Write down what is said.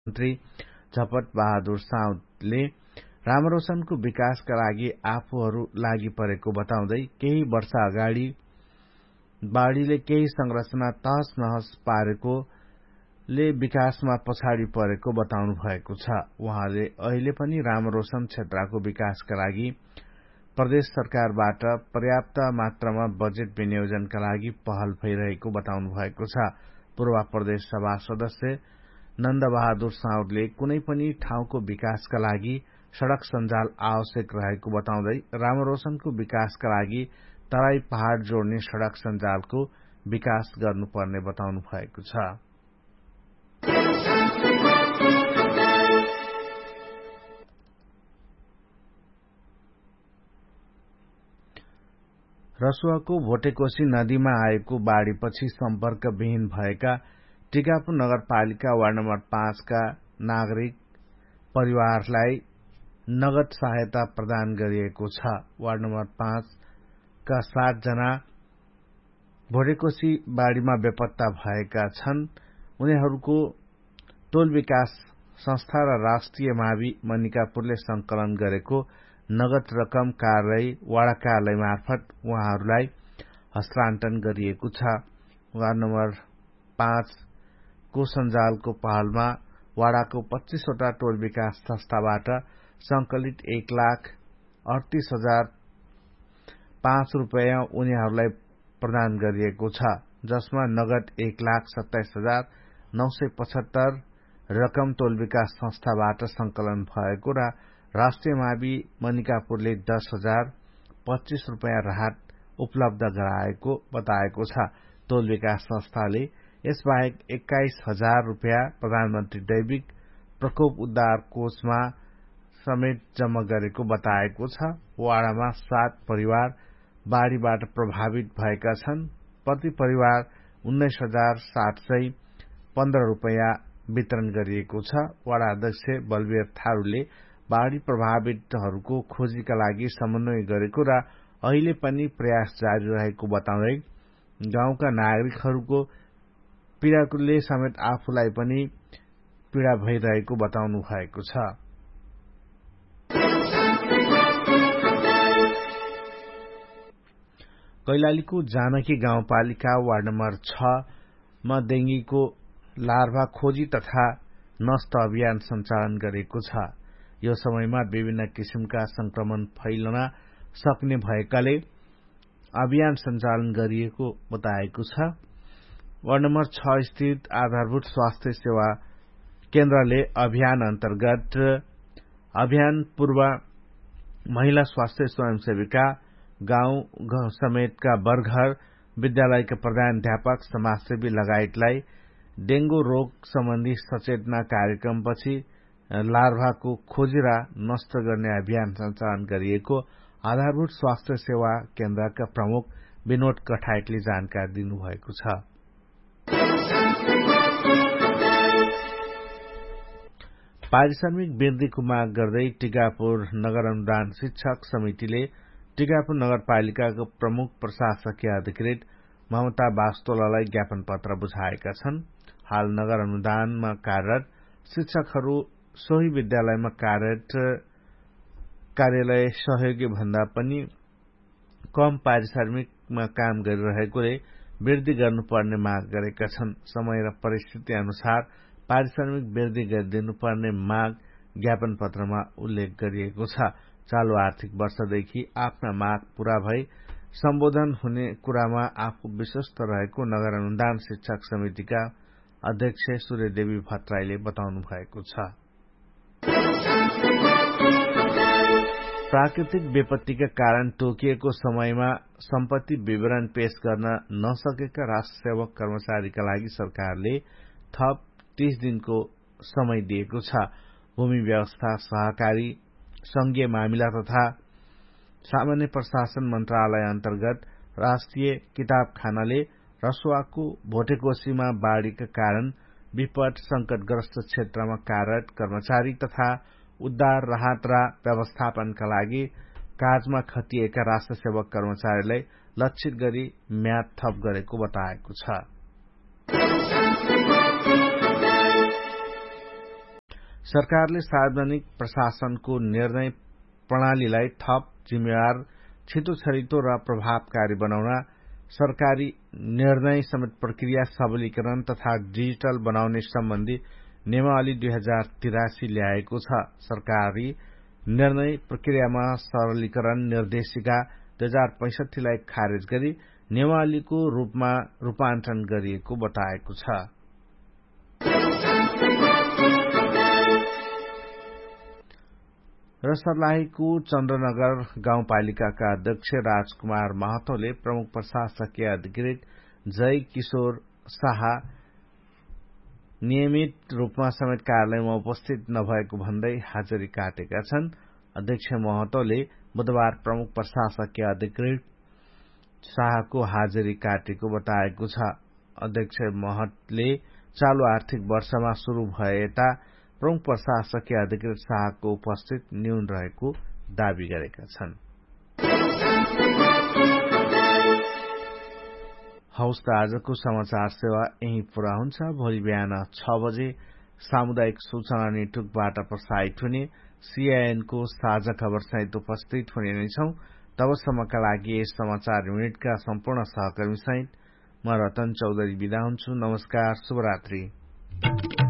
मन्त्री झपट बहादुर साउदले रामरोशनको विकासका लागि आफूहरू लागि परेको बताउँदै केही वर्ष अगाडि बाढ़ीले केही संरचना तहस नहस पारेकोले विकासमा पछाडि परेको बताउनु भएको छ। उहाँले अहिले पनि रामरोशन क्षेत्रको विकासका लागि प्रदेश सरकारबाट पर्याप्त मात्रामा बजेट विनियोजनका लागि पहल भइरहेको बताउनु भएको छ। पूर्व प्रदेश सभा सदस्य नन्दबहादुर साउदले कुनै पनि ठाउँको विकासका लागि सड़क सञ्जाल आवश्यक रहेको बताउँदै रामरोशनको विकासका लागि तराई पहाड़ जोड्ने सड़क सञ्जालको विकास गर्नुपर्ने बताउनु भएको छ। रसुवाको भोटेकोशी नदीमा आएको बाढ़ीपछि सम्पर्कविहीन भएका टिकापुर नगरपालिका वार्ड नम्बर 5 का नागरिक परिवारलाई नगद सहायता प्रदान गरिएको छ। वार्ड नम्बर 5 का 7 जना भोटेकोशी बाढ़ीमा बेपत्ता भएका छन्। उनीहरूको टोल विकास संस्था र राष्ट्रिय मावि मनिकापुरले संकलन गरेको नगद रकम कार्यालय वाडा कार्यालय मार्फत उहाँहरूलाई हस्तान्तरण गरिएको छ। वार्ड नम्बर 5 को सञ्जालको पहलमा वाडाको 25 वटा टोल विकास संस्थाबाट संकलित 1,38,005 रुपैयाँ उनीहरूलाई प्रदान गरिएको छ, जसमा नगद 1,27,975 रकम टोल विकास संस्थाबाट संकलन भएको र राष्ट्रिय मावि मनिकापुरले 10,025 रुपैयाँ राहत उपलब्ध गराएको बताएको छ। टोल विकास संस्थाले यसबाहेक 21,000 रुपैयाँ प्रधानमन्त्री दैविक प्रकोप उद्धार कोषमा समेत जम्मा गरेको बताएको छ। वाडामा 7 परिवार बाढ़ीबाट प्रभावित भएका छन्। प्रति परिवार 19,715 रुपैयाँ वितरण गरिएको छ। वाडा अध्यक्ष बलवीर थारूले बाढ़ी प्रभावितहरूको खोजीका लागि समन्वय गरेको र अहिले पनि प्रयास जारी रहेको बताउँदै गाउँका नागरिकहरूको पीड़ाले समेत आफूलाई पनि पीड़ा भइरहेको बताउनु भएको छ। कैलालीको जानकी गाउँपालिका वार्ड नम्बर 6 मा डेंगीको लार्भा खोजी तथा नष्ट अभियान सञ्चालन गरेको छ। यो समयमा विभिन्न किसिमका संक्रमण फैलन सक्ने भएकाले अभियान सञ्चालन गरिएको बताएको छ। वार्ड नम्बर 6 स्थित आधारभूत स्वास्थ्य सेवा केन्द्रले अभियान अन्तर्गत अभियान पूर्व महिला स्वास्थ्य स्वयंसेविका गाउँ समेतका बरघर विद्यालयका प्रधानाध्यापक समाजसेवी लगायतलाई डेंगू रोग सम्बन्धी सचेतना कार्यक्रमपछि लार्भाको खोजी र नष्ट गर्ने अभियान सञ्चालन गरिएको आधारभूत स्वास्थ्य सेवा केन्द्रका प्रमुख विनोद कठायतले जानकारी दिनुभएको छ। पारिश्रमिक वृद्धिको माग गर्दै टिकापुर नगर अनुदान शिक्षक समितिले टिकापुर नगरपालिकाको प्रमुख प्रशासकीय अधिकृत ममता वास्तोलालाई ज्ञापन पत्र बुझाएका छन्। हाल नगर अनुदानमा कार्यरत शिक्षकहरू सोही विद्यालयमा कार्यरत कार्यालय सहयोगी भन्दा पनि कम पारिश्रमिकमा काम गरिरहेकोले वृद्धि गर्नुपर्ने माग गरेका छन्। समय र परिस्थिति अनुसार पारिश्रमिक वृद्धि गरिदिनुपर्ने माग ज्ञापन पत्रमा उल्लेख गरिएको छ। चालू आर्थिक वर्षदेखि आफ्ना माग पूरा भई सम्बोधन हुने कुरामा आफू विश्वस्त रहेको नगर अनुदान शिक्षक समितिका अध्यक्ष सूर्यदेवी भट्टराईले बताउनु भएको छ। प्राकृतिक विपत्तिका कारण तोकिएको समयमा सम्पत्ति विवरण पेश गर्न नसकेका राष्ट्र सेवक कर्मचारीका लागि सरकारले थप 30 दिनको समय दिएको छ। भूमि व्यवस्था, सहकारी, संघीय मामिला तथा सामान्य प्रशासन मन्त्रालय अन्तर्गत राष्ट्रिय किताबखानाले रसुवाको भोटेकोशीमा बाढ़ीका कारण विपद संकटग्रस्त क्षेत्रमा कार्यरत कर्मचारी तथा उद्धार, राहत र व्यवस्थापनका लागि कार्यमा खटिएका राष्ट्र सेवक कर्मचारीलाई लक्षित गरी म्याद थप गरेको बताएको छ। सरकारले सार्वजनिक प्रशासनको निर्णय प्रणालीलाई थप जिम्मेवार, छिटो र प्रभावकारी बनाउन, सरकारी निर्णय समेत प्रक्रिया सबलीकरण तथा डिजिटल बनाउने सम्बन्धी नियमावली 2083 ल्याएको छ। सरकारी निर्णय प्रक्रियामा सरलीकरण निर्देशिका 2065 लाई खारेज गरी नियमावलीको रूपमा रूपान्तरण गरिएको बताएको छ। र सर्लाहीको चन्द्रनगर गाउँपालिकाका अध्यक्ष राजकुमार महतोले प्रमुख प्रशासकीय अधिकृत जय किशोर शाह नियमित रूपमा समेत कार्यालयमा उपस्थित नभएको भन्दै हाजिरी काटेका छन्। अध्यक्ष महतोले बुधबार प्रमुख प्रशासकीय अधिकृत शाहको हाजिरी काटेको बताएको छ। अध्यक्ष महतले चालू आर्थिक वर्षमा शुरू भएता प्रमुख प्रशासकीय अधिकृत शाहको उपस्थित न्यून रहेको दावी गरेका छन्। हौस् त आजको समाचार सेवा यही पूरा हुन्छ। भोलि बिहान 6 बजे सामुदायिक सूचना नेटवर्कबाट प्रसारित हुने CIN को साझा खबर सहित उपस्थित हुने नै छौं। तबसम्मका लागि यस समाचार युनिटका सम्पूर्ण सहकर्मी सहित म रतन चौधरी बिदा हुन्छु। नमस्कार, शुभरात्रि।